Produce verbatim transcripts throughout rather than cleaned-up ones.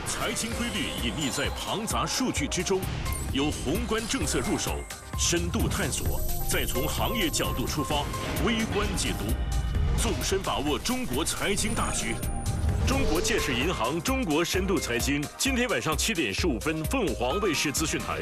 财经规律隐匿在庞杂数据之中，由宏观政策入手，深度探索，再从行业角度出发，微观解读，纵深把握中国财经大局。中国建设银行中国深度财经，今天晚上七点十五分，凤凰卫视资讯台。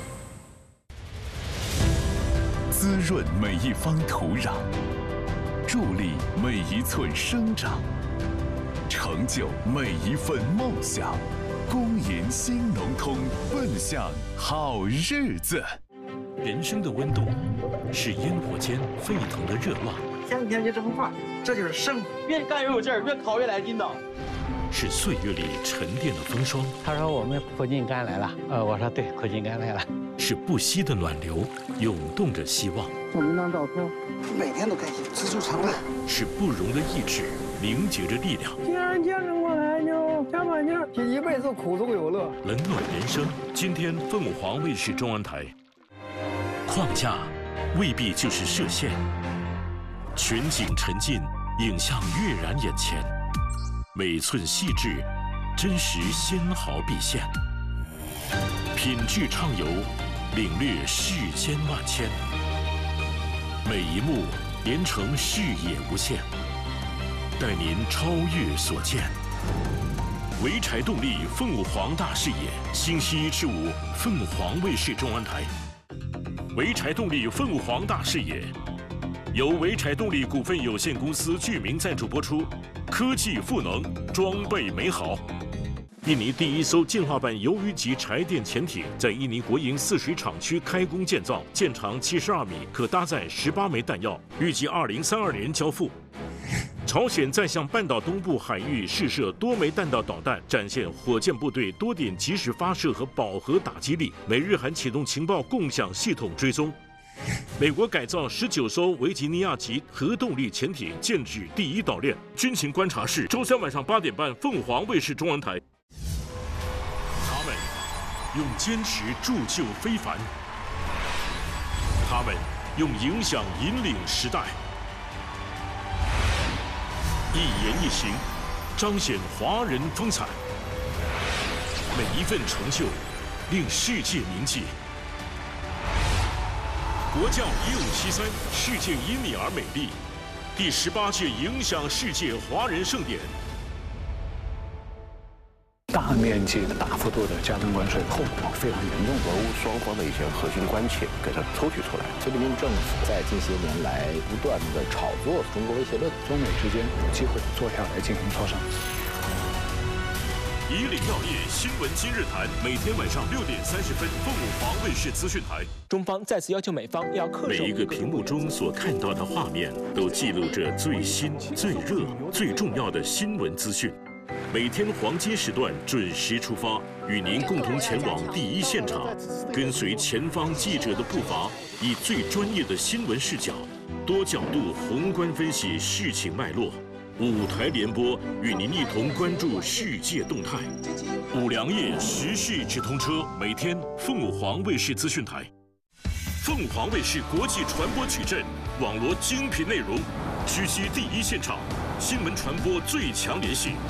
滋润每一方土壤，助力每一寸生长，成就每一份梦想。公银新农通，奔向好日子。 人生的温度是烟火间沸腾的热浪， 天天就这么画，这就是生活。 越干越有劲儿，越考越来劲道。 是岁月里沉淀的风霜。 他说我们苦尽甘来了，呃，我说对，苦尽甘来了。 是不息的暖流，涌动着希望。 我们当照片，每天都开心，知足常乐。 是不容的意志，凝结着力量。 既然坚持过来，就加把劲儿，这一辈子苦中有乐。 冷暖人生，今天凤凰卫视中央台。框架未必就是设限，全景沉浸，影像跃然眼前，每寸细致，真实纤毫毕现，品质畅游，领略世间万千，每一幕连成视野无限，带您超越所见。潍柴动力凤凰大视野，星期一至五，凤凰卫视中央台。潍柴动力凤凰大视野，由潍柴动力股份有限公司居民赞助播出。科技赋能，装备美好。印尼第一艘进化版鱿鱼级柴电潜艇在印尼国营泗水厂区开工建造，舰长七十二米，可搭载十八枚弹药，预计二零三二年交付。朝鲜再向半岛东部海域试射多枚弹道导弹，展现火箭部队多点及时发射和饱和打击力。美日韩启动情报共享系统追踪。美国改造十九艘维吉尼亚级核动力潜艇，建制第一岛链。军情观察室，周三晚上八点半，凤凰卫视中央台。他们用坚持铸就非凡，他们用影响引领时代。一言一行，彰显华人风采。每一份成就，令世界铭记。国教一五七三，世界因你而美丽。第十八届影响世界华人盛典。 大面积的、大幅度的加征关税，后果非常严重。 俄乌双方的一些核心关切给它抽取出来。 习近平政府在近些年来不断的炒作中国威胁论， 中美之间有机会坐下来进行磋商。 以领要业新闻今日谈，每天晚上六点三十分，凤凰卫视资讯台。 中方再次要求美方要恪守。 每一个屏幕中所看到的画面，都记录着最新、最热、最重要的新闻资讯。每天黄金时段准时出发，与您共同前往第一现场，跟随前方记者的步伐，以最专业的新闻视角，多角度宏观分析事情脉络。五台联播，与您一同关注世界动态。五粮液时事直通车，每天凤凰卫视资讯台。凤凰卫视国际传播矩阵，网罗精品内容，狙击第一现场，新闻传播最强联系。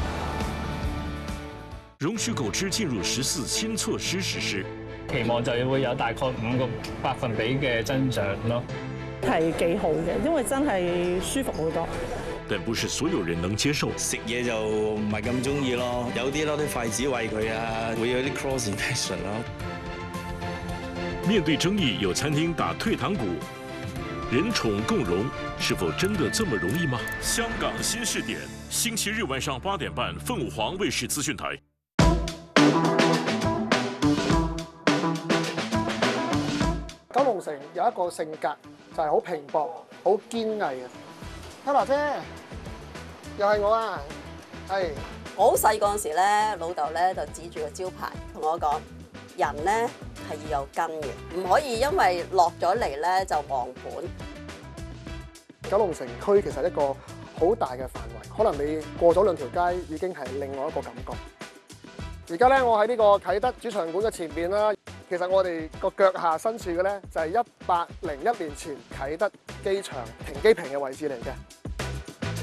容許購資進入十四新措施實施， 期望就會有大概五個百分比嘅增長咯。 係幾好嘅，因為真係舒服好多。 但不是所有人能接受。 食嘢就唔係咁中意咯，有啲攞啲筷子餵佢啊，會有啲 cross infection 咯。 面對爭議，有餐廳打退堂鼓，人寵共榮，是否真的這麼容易嗎？香港新視點，星期日晚上八點半，鳳凰衛視資訊台。 九龍城有一個性格就係好拼搏、好堅毅嘅。Hello 姐，又係我啊！係我好細個嗰時咧，老豆咧就指住個招牌同我講：人咧係要有根嘅，唔可以因為落咗嚟咧就忘本。 九龍城區其實一個好大嘅範圍，可能你過咗兩條街已經係另外一個感覺。而家咧，我喺呢個啟德主場館嘅前邊啦。其實我哋個腳下身處嘅咧，就係一百零一年前啟德機場停機坪嘅位置嚟嘅。